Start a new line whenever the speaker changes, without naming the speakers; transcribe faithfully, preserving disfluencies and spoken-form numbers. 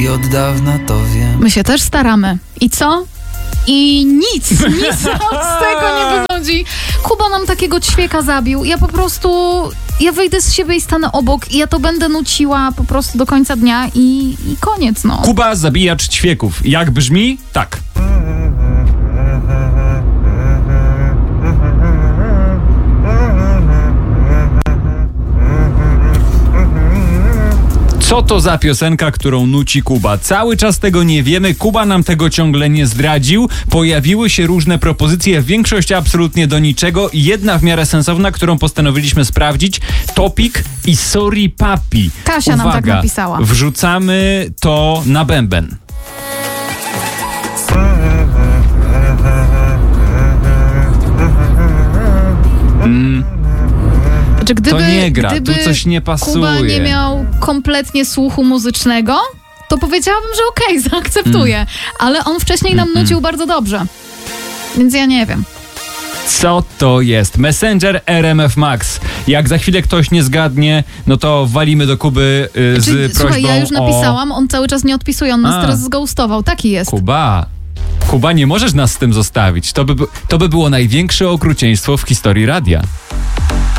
i od dawna to wiem.
My się też staramy. I co? I nic, nic z tego nie wychodzi. Kuba nam takiego ćwieka zabił. Ja po prostu, ja wyjdę z siebie i stanę obok i ja to będę nuciła po prostu do końca dnia i, i koniec, no.
Kuba, zabijacz ćwieków. Jak brzmi? Tak. Co to za piosenka, którą nuci Kuba? Cały czas tego nie wiemy, Kuba nam tego ciągle nie zdradził. Pojawiły się różne propozycje, większość absolutnie do niczego. Jedna w miarę sensowna, którą postanowiliśmy sprawdzić. Topik i Sorry Papi.
Kasia
Uwaga,
nam tak napisała.
Wrzucamy to na bęben. Mm.
Czy gdyby,
To nie gra,
gdyby
tu coś nie pasuje.
Kuba nie miał kompletnie słuchu muzycznego, to powiedziałabym, że okej, okay, zaakceptuję. Mm. Ale on wcześniej nam nucił mm-mm. bardzo dobrze. Więc ja nie wiem.
Co to jest? Messenger R M F Max. Jak za chwilę ktoś nie zgadnie, no to walimy do Kuby yy, z
Czyli,
prośbą
słuchaj, ja już napisałam,
o...
on cały czas nie odpisuje, on nas
A.
teraz zgoustował. Taki jest.
Kuba, Kuba, nie możesz nas z tym zostawić. To by, to by było największe okrucieństwo w historii radia.